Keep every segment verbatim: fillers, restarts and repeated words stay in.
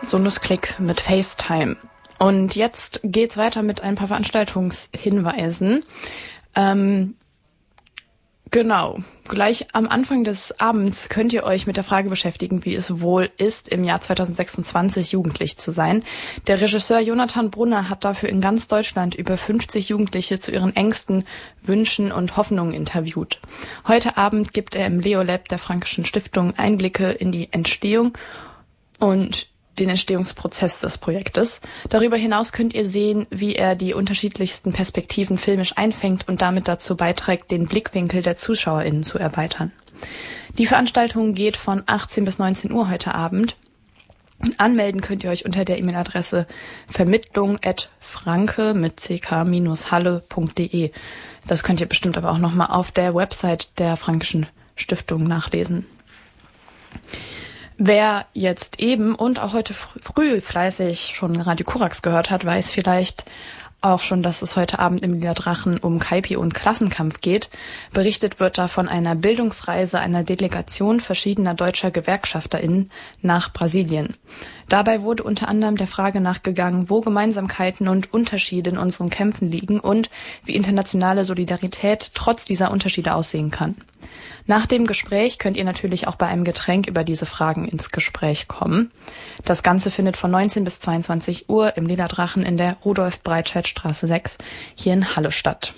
Sundesklick mit FaceTime. Und jetzt geht's weiter mit ein paar Veranstaltungshinweisen. Ähm, genau, gleich am Anfang des Abends könnt ihr euch mit der Frage beschäftigen, wie es wohl ist, im Jahr zweitausendsechsundzwanzig jugendlich zu sein. Der Regisseur Jonathan Brunner hat dafür in ganz Deutschland über fünfzig Jugendliche zu ihren Ängsten, Wünschen und Hoffnungen interviewt. Heute Abend gibt er im Leo Lab der Fränkischen Stiftung Einblicke in die Entstehung und den Entstehungsprozess des Projektes. Darüber hinaus könnt ihr sehen, wie er die unterschiedlichsten Perspektiven filmisch einfängt und damit dazu beiträgt, den Blickwinkel der ZuschauerInnen zu erweitern. Die Veranstaltung geht von achtzehn bis neunzehn Uhr heute Abend. Anmelden könnt ihr euch unter der E-Mail-Adresse vermittlung at franke mit ck-halle punkt de. Das könnt ihr bestimmt aber auch nochmal auf der Website der Fränkischen Stiftung nachlesen. Wer jetzt eben und auch heute früh fleißig schon Radio Korax gehört hat, weiß vielleicht auch schon, dass es heute Abend im Lila Drachen um Kaipi und Klassenkampf geht. Berichtet wird da von einer Bildungsreise einer Delegation verschiedener deutscher GewerkschafterInnen nach Brasilien. Dabei wurde unter anderem der Frage nachgegangen, wo Gemeinsamkeiten und Unterschiede in unseren Kämpfen liegen und wie internationale Solidarität trotz dieser Unterschiede aussehen kann. Nach dem Gespräch könnt ihr natürlich auch bei einem Getränk über diese Fragen ins Gespräch kommen. Das Ganze findet von neunzehn bis zweiundzwanzig Uhr im Lila Drachen in der Rudolf-Breitscheid-Straße sechs hier in Halle statt.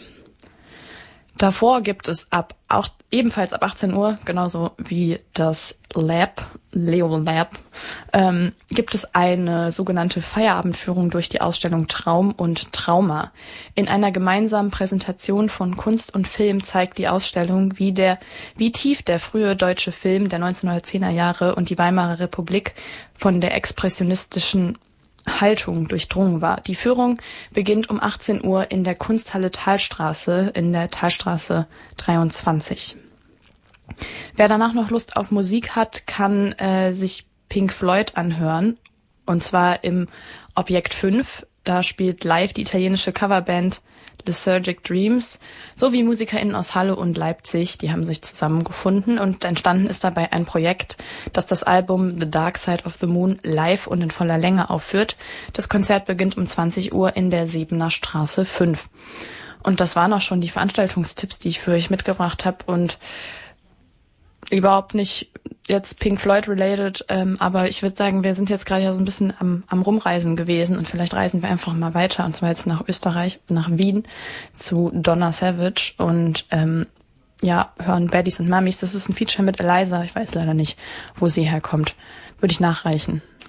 Davor gibt es ab auch ebenfalls ab achtzehn Uhr, genauso wie das Lab, Leo Lab, ähm, gibt es eine sogenannte Feierabendführung durch die Ausstellung Traum und Trauma. In einer gemeinsamen Präsentation von Kunst und Film zeigt die Ausstellung, wie der, wie tief der frühe deutsche Film der neunzehnhundertzehner Jahre und die Weimarer Republik von der expressionistischen Haltung durchdrungen war. Die Führung beginnt um achtzehn Uhr in der Kunsthalle Thalstraße in der Thalstraße dreiundzwanzig. Wer danach noch Lust auf Musik hat, kann äh, sich Pink Floyd anhören. Und zwar im Objekt fünf. Da spielt live die italienische Coverband Lysergic Dreams sowie MusikerInnen aus Halle und Leipzig. Die haben sich zusammengefunden und entstanden ist dabei ein Projekt, das das Album The Dark Side of the Moon live und in voller Länge aufführt. Das Konzert beginnt um zwanzig Uhr in der Sebener Straße fünf. Und das waren auch schon die Veranstaltungstipps, die ich für euch mitgebracht habe und überhaupt nicht jetzt Pink Floyd related, ähm, aber ich würde sagen, wir sind jetzt gerade ja so ein bisschen am, am Rumreisen gewesen und vielleicht reisen wir einfach mal weiter und zwar jetzt nach Österreich, nach Wien zu Donna Savage und ähm, ja, hören Baddies und Mummies. Das ist ein Feature mit Eliza, ich weiß leider nicht, wo sie herkommt. Würde ich nachreichen.